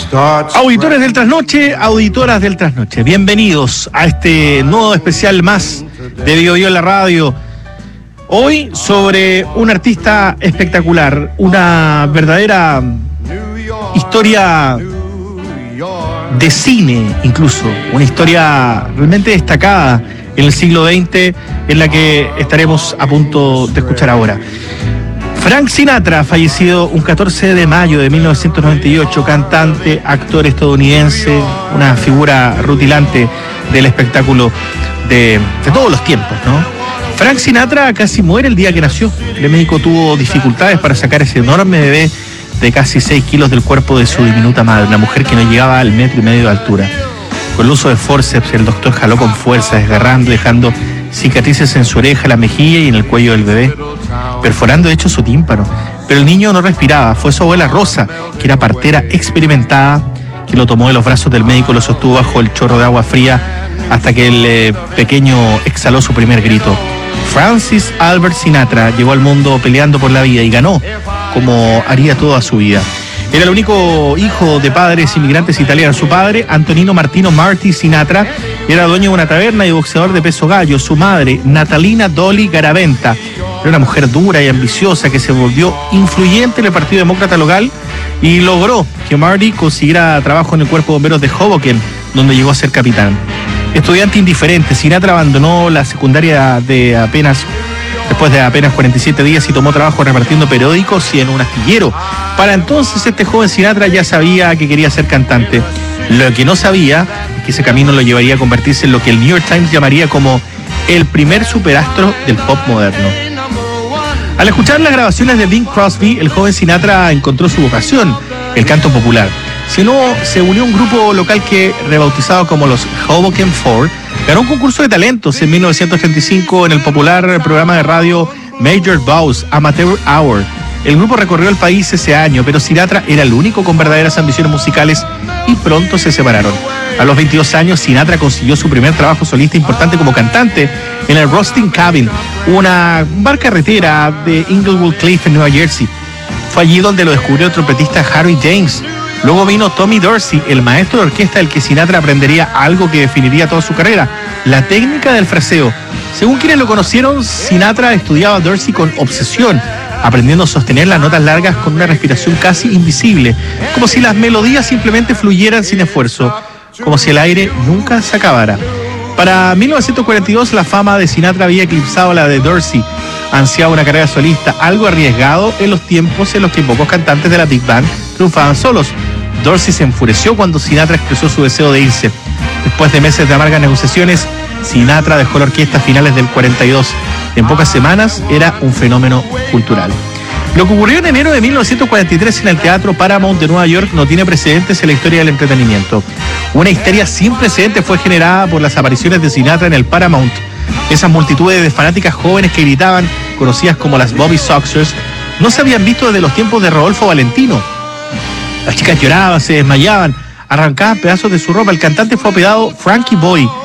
Auditores del Trasnoche, auditoras del Trasnoche, bienvenidos a este nuevo especial más de Bio Bio en la radio. Hoy sobre un artista espectacular, una verdadera historia de cine, incluso una historia realmente destacada en el siglo XX, en la que estaremos a punto de escuchar ahora. Frank Sinatra, fallecido un 14 de mayo de 1998, cantante, actor estadounidense, una figura rutilante del espectáculo de todos los tiempos, ¿no? Frank Sinatra casi muere el día que nació. El médico tuvo dificultades para sacar ese enorme bebé de casi 6 kilos del cuerpo de su diminuta madre, una mujer que no llegaba al 1,5 metros de altura. Con el uso de forceps, el doctor jaló con fuerza, desgarrando, dejando cicatrices en su oreja, la mejilla y en el cuello del bebé, perforando de hecho su tímpano. Pero el niño no respiraba. Fue su abuela Rosa, que era partera experimentada, que lo tomó de los brazos del médico y lo sostuvo bajo el chorro de agua fría hasta que el pequeño exhaló su primer grito. Francis Albert Sinatra llegó al mundo peleando por la vida y ganó, como haría toda su vida. Era el único hijo de padres inmigrantes italianos. Su padre, Antonino Martino Marti Sinatra, era dueño de una taberna y boxeador de peso gallo. Su madre, Natalina Dolly Garaventa, era una mujer dura y ambiciosa que se volvió influyente en el Partido Demócrata local y logró que Marty consiguiera trabajo en el Cuerpo de Bomberos de Hoboken, donde llegó a ser capitán. Estudiante indiferente, Sinatra abandonó la secundaria después de apenas 47 días y tomó trabajo repartiendo periódicos y en un astillero. Para entonces este joven Sinatra ya sabía que quería ser cantante. Lo que no sabía es que ese camino lo llevaría a convertirse en lo que el New York Times llamaría como el primer superastro del pop moderno. Al escuchar las grabaciones de Bing Crosby, el joven Sinatra encontró su vocación, el canto popular. Se unió a un grupo local que, rebautizado como los Hoboken Four, ganó un concurso de talentos en 1935 en el popular programa de radio Major Bowes Amateur Hour. El grupo recorrió el país ese año, pero Sinatra era el único con verdaderas ambiciones musicales y pronto se separaron. A los 22 años, Sinatra consiguió su primer trabajo solista importante como cantante en el Roasting Cabin, una bar carretera de Inglewood Cliff en Nueva Jersey. Fue allí donde lo descubrió el trompetista Harry James. Luego vino Tommy Dorsey, el maestro de orquesta del que Sinatra aprendería algo que definiría toda su carrera, la técnica del fraseo. Según quienes lo conocieron, Sinatra estudiaba a Dorsey con obsesión, aprendiendo a sostener las notas largas con una respiración casi invisible, como si las melodías simplemente fluyeran sin esfuerzo, como si el aire nunca se acabara. Para 1942 la fama de Sinatra había eclipsado la de Dorsey. Ansiaba una carrera solista, algo arriesgado en los tiempos en los que pocos cantantes de la Big Band triunfaban solos. Dorsey se enfureció cuando Sinatra expresó su deseo de irse. Después de meses de amargas negociaciones, Sinatra dejó la orquesta a finales del 42. En pocas semanas era un fenómeno cultural. Lo que ocurrió en enero de 1943 en el Teatro Paramount de Nueva York no tiene precedentes en la historia del entretenimiento. Una histeria sin precedentes fue generada por las apariciones de Sinatra en el Paramount. Esas multitudes de fanáticas jóvenes que gritaban, conocidas como las Bobby Soxers, no se habían visto desde los tiempos de Rodolfo Valentino. Las chicas lloraban, se desmayaban, arrancaban pedazos de su ropa. El cantante fue apodado Frankie Boy,